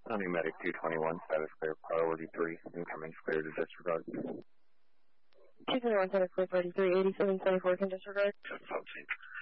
New Medic 221, status clear, priority 3, incoming clear to disregard. 221, status clear, priority 3, 8724, can disregard. 1014.